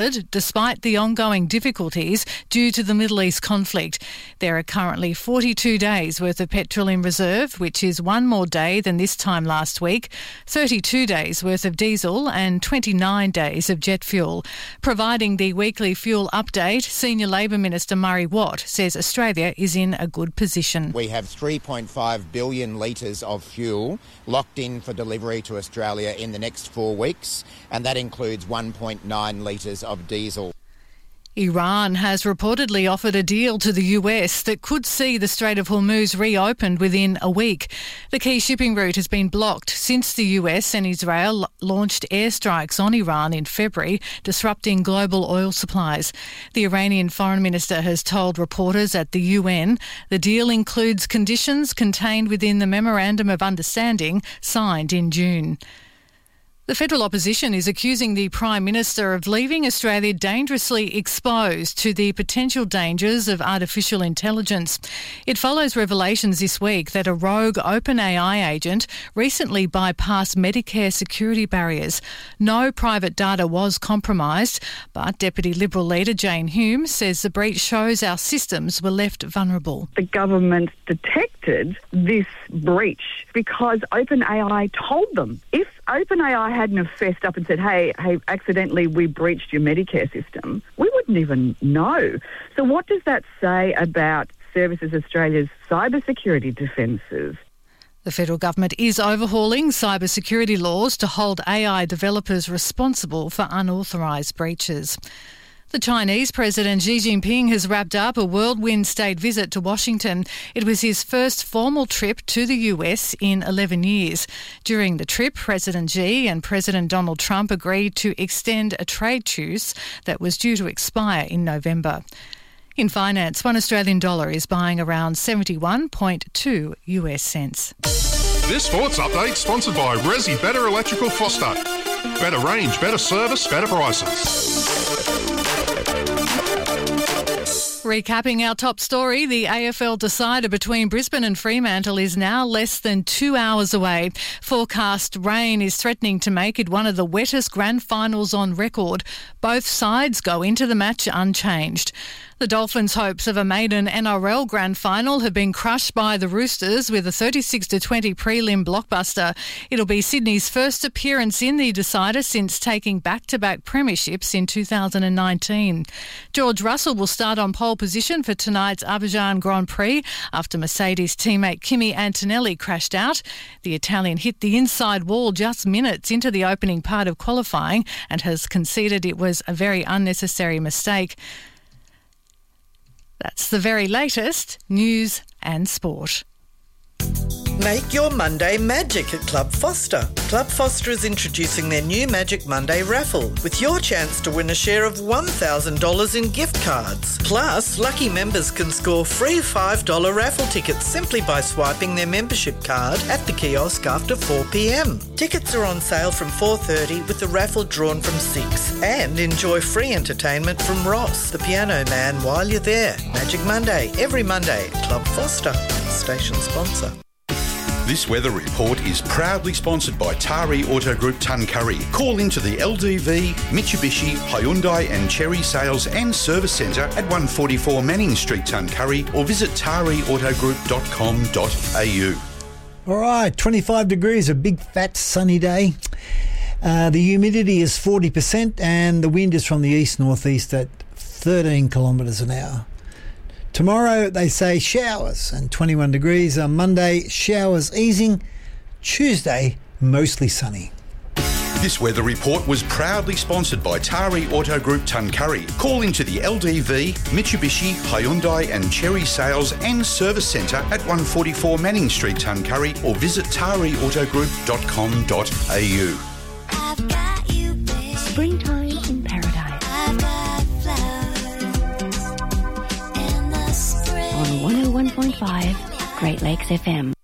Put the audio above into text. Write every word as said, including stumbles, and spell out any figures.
despite the ongoing difficulties due to the Middle East conflict. There are currently forty-two days worth of petrol in reserve, which is one more day than this time last week, thirty-two days worth of diesel and twenty-nine days of jet fuel. Providing the weekly fuel update, Senior Labor Minister Murray Watt says Australia is in a good position. We have three point five billion litres of fuel locked in for delivery to Australia in the next four weeks, and that includes one point nine litres of diesel. Iran has reportedly offered a deal to the U S that could see the Strait of Hormuz reopened within a week. The key shipping route has been blocked since the U S and Israel launched airstrikes on Iran in February, disrupting global oil supplies. The Iranian foreign minister has told reporters at the U N the deal includes conditions contained within the Memorandum of Understanding signed in June. The federal opposition is accusing the Prime Minister of leaving Australia dangerously exposed to the potential dangers of artificial intelligence. It follows revelations this week that a rogue OpenAI agent recently bypassed Medicare security barriers. No private data was compromised, but Deputy Liberal leader Jane Hume says the breach shows our systems were left vulnerable. The government detected this breach because OpenAI told them. If OpenAI hadn't have fessed up and said, hey, hey, accidentally we breached your Medicare system, we wouldn't even know. So what does that say about Services Australia's cybersecurity defences? The federal government is overhauling cybersecurity laws to hold A I developers responsible for unauthorised breaches. The Chinese President Xi Jinping has wrapped up a whirlwind state visit to Washington. It was his first formal trip to the U S in eleven years. During the trip, President Xi and President Donald Trump agreed to extend a trade truce that was due to expire in November. In finance, one Australian dollar is buying around seventy-one point two U S cents. This sports update sponsored by Resi Better Electrical Foster. Better range, better service, better prices. Recapping our top story, the A F L decider between Brisbane and Fremantle is now less than two hours away. Forecast rain is threatening to make it one of the wettest grand finals on record. Both sides go into the match unchanged. The Dolphins' hopes of a maiden N R L grand final have been crushed by the Roosters with a thirty-six to twenty prelim blockbuster. It'll be Sydney's first appearance in the decider since taking back-to-back premierships in two thousand nineteen. George Russell will start on pole position for tonight's Azerbaijan Grand Prix after Mercedes teammate Kimi Antonelli crashed out. The Italian hit the inside wall just minutes into the opening part of qualifying and has conceded it was a very unnecessary mistake. That's the very latest news and sport. Make your Monday magic at Club Foster. Club Foster is introducing their new Magic Monday raffle with your chance to win a share of one thousand dollars in gift cards. Plus, lucky members can score free five dollars raffle tickets simply by swiping their membership card at the kiosk after four p.m. Tickets are on sale from four thirty with the raffle drawn from six. And enjoy free entertainment from Ross, the piano man, while you're there. Magic Monday, every Monday at Club Foster, station sponsor. This weather report is proudly sponsored by Tari Auto Group Tuncurry. Call into the L D V, Mitsubishi, Hyundai and Chery Sales and Service Centre at one forty-four Manning Street, Tuncurry, or visit tari auto group dot com dot a u. All right, twenty-five degrees, a big fat sunny day. Uh, the humidity is forty percent and the wind is from the east-northeast at thirteen kilometres an hour. Tomorrow they say showers and twenty-one degrees. On Monday, showers easing. Tuesday, mostly sunny. This weather report was proudly sponsored by Tari Auto Group Tuncurry. Call into the L D V, Mitsubishi, Hyundai and Chery Sales and Service Centre at one forty-four Manning Street, Tuncurry, or visit tari auto group dot com dot a u. Springtime in paradise. On one oh one point five Great Lakes F M.